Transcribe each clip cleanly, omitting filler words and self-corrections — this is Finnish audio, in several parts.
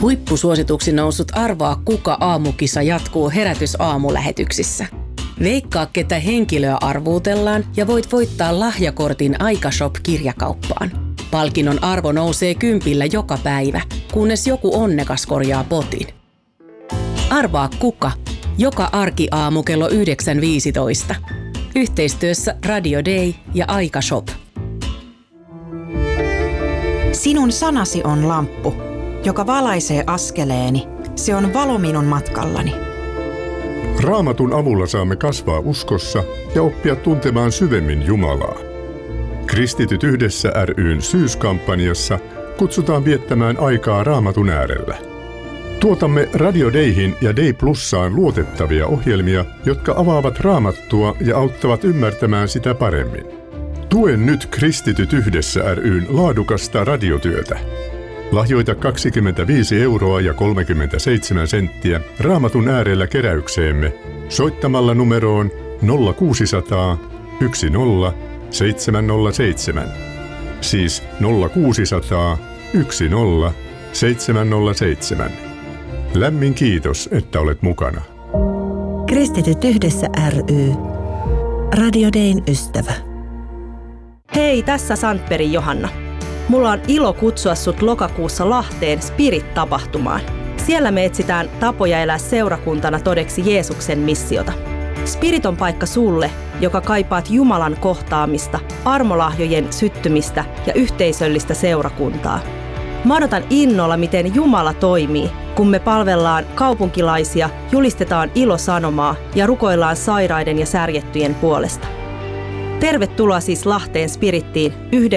Huippusuosituksi noussut Arvaa kuka -aamukisa jatkuu Herätys-aamulähetyksissä. Veikkaa, ketä henkilöä arvuutellaan ja voit voittaa lahjakortin Aikashop-kirjakauppaan. Palkinnon arvo nousee 10 joka päivä, kunnes joku onnekas korjaa potin. Arvaa kuka, joka arkiaamu kello 9.15. Yhteistyössä Radio Day ja Aikashop. Sinun sanasi on lamppu, joka valaisee askeleeni. Se on valo minun matkallani. Raamatun avulla saamme kasvaa uskossa ja oppia tuntemaan syvemmin Jumalaa. Kristityt yhdessä ry:n syyskampanjassa kutsutaan viettämään aikaa Raamatun äärellä. Tuotamme Radio Dayhin ja Day Plussaan luotettavia ohjelmia, jotka avaavat Raamattua ja auttavat ymmärtämään sitä paremmin. Tue nyt Kristityt yhdessä ry:n laadukasta radiotyötä. Lahjoita 25 € ja 37 senttiä Raamatun äärellä keräykseemme soittamalla numeroon 0600 10 707. Siis 0600 10 707. Lämmin kiitos, että olet mukana. Kristityt yhdessä ry. Radio Dayn ystävä. Hei, tässä Sandbergin Johanna. Mulla on ilo kutsua sut lokakuussa Lahteen Spirit-tapahtumaan. Siellä me etsitään tapoja elää seurakuntana todeksi Jeesuksen missiota. Spirit on paikka sulle, joka kaipaat Jumalan kohtaamista, armolahjojen syttymistä ja yhteisöllistä seurakuntaa. Mä odotan innolla, miten Jumala toimii, kun me palvellaan kaupunkilaisia, julistetaan ilosanomaa ja rukoillaan sairaiden ja särjettyjen puolesta. Tervetuloa siis Lahteen Spirittiin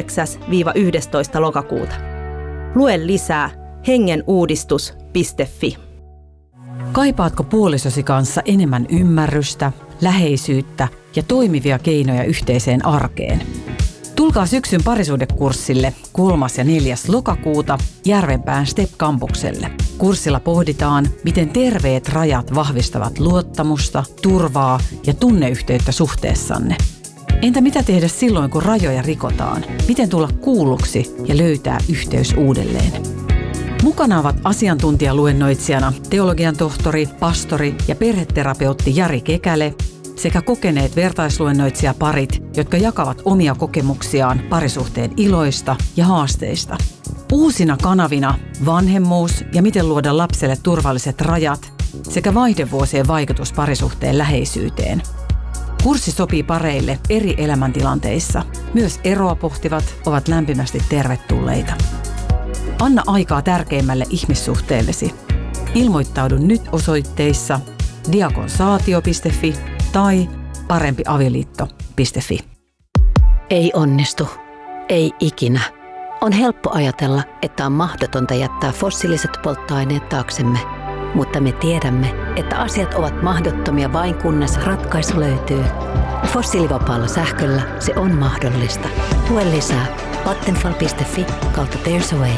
9-11. lokakuuta. Lue lisää hengenuudistus.fi. Kaipaatko puolisosi kanssa enemmän ymmärrystä, läheisyyttä ja toimivia keinoja yhteiseen arkeen? Tulkaa syksyn parisuhdekurssille 3. ja 4. lokakuuta Järvenpään Step-kampukselle. Kurssilla pohditaan, miten terveet rajat vahvistavat luottamusta, turvaa ja tunneyhteyttä suhteessanne. Entä mitä tehdä silloin, kun rajoja rikotaan? Miten tulla kuulluksi ja löytää yhteys uudelleen? Mukana ovat asiantuntijaluennoitsijana teologian tohtori, pastori ja perheterapeutti Jari Kekäle sekä kokeneet vertaisluennoitsijaparit, jotka jakavat omia kokemuksiaan parisuhteen iloista ja haasteista. Uusina kanavina vanhemmuus ja miten luoda lapselle turvalliset rajat sekä vaihdevuosien vaikutus parisuhteen läheisyyteen. Kurssi sopii pareille eri elämäntilanteissa. Myös eroa pohtivat ovat lämpimästi tervetulleita. Anna aikaa tärkeimmälle ihmissuhteellesi. Ilmoittaudu nyt osoitteissa diakonsaatio.fi tai parempiavioliitto.fi. Ei onnistu. Ei ikinä. On helppo ajatella, että on mahdotonta jättää fossiiliset polttoaineet taaksemme. Mutta me tiedämme, että asiat ovat mahdottomia vain kunnes ratkaisu löytyy. Fossiilivapaalla sähköllä se on mahdollista. Lue lisää vattenfall.fi/There's a way.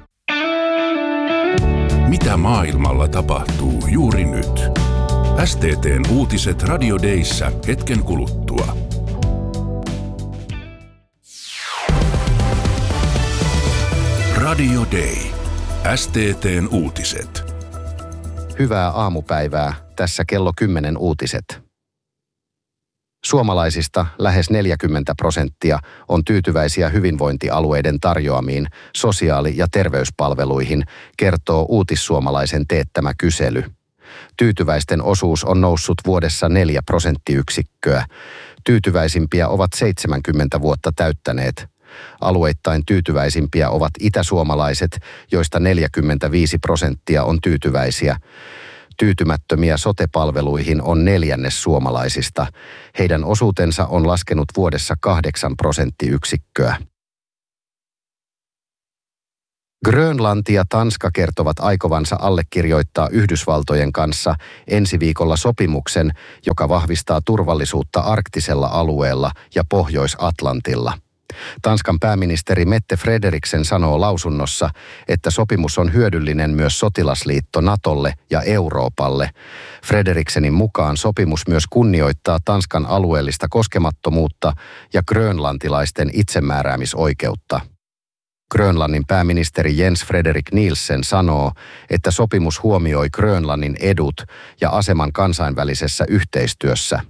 Mitä maailmalla tapahtuu juuri nyt? STT:n uutiset Radio Dayssä hetken kuluttua. Radio Day. STT:n uutiset. Hyvää aamupäivää. Tässä kello 10 uutiset. Suomalaisista lähes 40% on tyytyväisiä hyvinvointialueiden tarjoamiin sosiaali- ja terveyspalveluihin, kertoo Uutissuomalaisen teettämä kysely. Tyytyväisten osuus on noussut vuodessa 4 prosenttiyksikköä. Tyytyväisimpiä ovat 70 vuotta täyttäneet. Alueittain tyytyväisimpiä ovat itäsuomalaiset, joista 45% on tyytyväisiä. Tyytymättömiä sote-palveluihin on 1/4 suomalaisista. Heidän osuutensa on laskenut vuodessa 8 prosenttiyksikköä. Grönlanti ja Tanska kertovat aikovansa allekirjoittaa Yhdysvaltojen kanssa ensi viikolla sopimuksen, joka vahvistaa turvallisuutta arktisella alueella ja Pohjois-Atlantilla. Tanskan pääministeri Mette Frederiksen sanoo lausunnossa, että sopimus on hyödyllinen myös sotilasliitto NATOlle ja Euroopalle. Frederiksenin mukaan sopimus myös kunnioittaa Tanskan alueellista koskemattomuutta ja grönlantilaisten itsemääräämisoikeutta. Grönlannin pääministeri Jens Frederik Nielsen sanoo, että sopimus huomioi Grönlannin edut ja aseman kansainvälisessä yhteistyössä.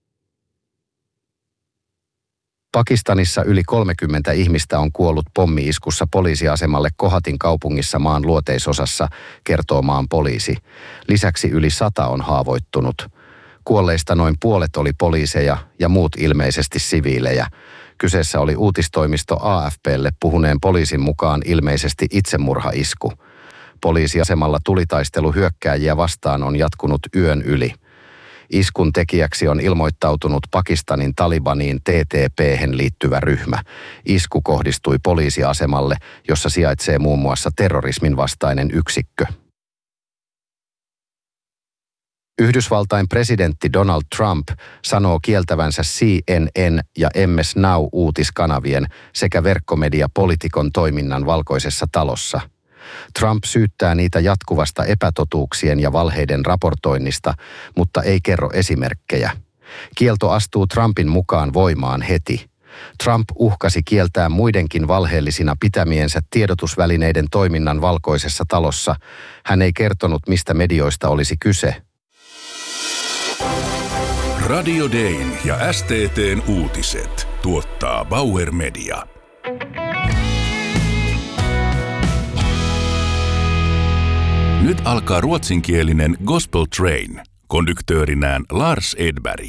Pakistanissa yli 30 ihmistä on kuollut pommi-iskussa poliisiasemalle Kohatin kaupungissa maan luoteisosassa, kertoo maan poliisi. Lisäksi yli 100 on haavoittunut. Kuolleista noin puolet oli poliiseja ja muut ilmeisesti siviilejä. Kyseessä oli uutistoimisto AFP:lle puhuneen poliisin mukaan ilmeisesti itsemurhaisku. Poliisiasemalla tulitaistelu hyökkääjiä vastaan on jatkunut yön yli. Iskun tekijäksi on ilmoittautunut Pakistanin Talibaniin TTP:hen liittyvä ryhmä. Isku kohdistui poliisiasemalle, jossa sijaitsee muun muassa terrorismin vastainen yksikkö. Yhdysvaltain presidentti Donald Trump sanoo kieltävänsä CNN ja MS Now-uutiskanavien sekä verkkomedia Politicon toiminnan Valkoisessa talossa. Trump syyttää niitä jatkuvasta epätotuuksien ja valheiden raportoinnista, mutta ei kerro esimerkkejä. Kielto astuu Trumpin mukaan voimaan heti. Trump uhkasi kieltää muidenkin valheellisina pitämiensä tiedotusvälineiden toiminnan Valkoisessa talossa. Hän ei kertonut, mistä medioista olisi kyse. Radio Dayn ja STT:n uutiset tuottaa Bauer Media. Nyt alkaa ruotsinkielinen Gospel Train. Konduktöörinään Lars Edberg.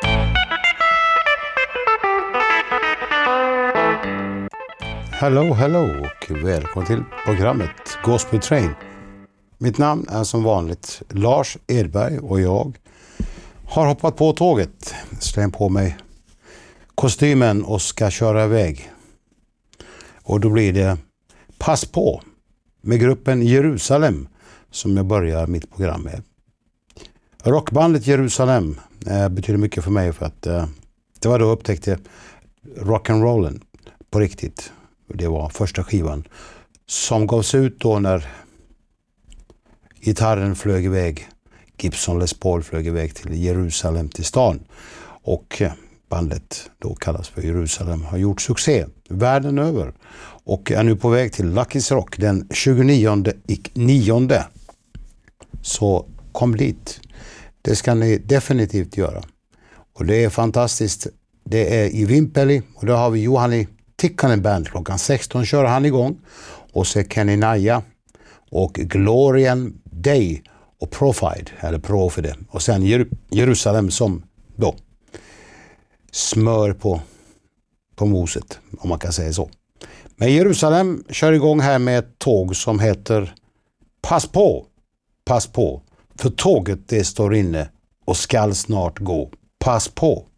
Hello och välkommen till programmet Gospel Train. Mitt namn är som vanligt Lars Edberg och jag har hoppat på tåget, slängt på mig kostymen och ska köra iväg. Och då blir det Pass på med gruppen Jerusalem som jag börjar mitt program med. Rockbandet Jerusalem betyder mycket för mig för att det var då jag upptäckte rock'n'rollen på riktigt. Det var första skivan som gavs ut då när gitarren flög iväg. Gibson Les Paul flög iväg till Jerusalem, till stan. Och bandet då kallas för Jerusalem har gjort succé världen över. Och är nu på väg till Lucky's Rock den 29/9. Så kom dit. Det ska ni definitivt göra. Och det är fantastiskt. Det är i Vimpeli och då har vi Juhani Tikkanen Band klockan 16 kör han igång. Och så Kenny Naja och Glorian Day och Profide, eller Profide. Och sen Jerusalem som då smör på moset, om man kan säga så. Men Jerusalem kör igång här med ett tåg som heter Pass på, pass på. För tåget det står inne och skall snart gå. Pass på.